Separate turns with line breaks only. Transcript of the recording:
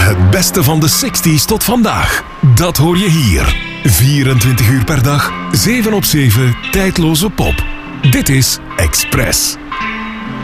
Het beste van de 60s tot vandaag. Dat hoor je hier. 24 uur per dag, 7 op 7, tijdloze pop. Dit is Express.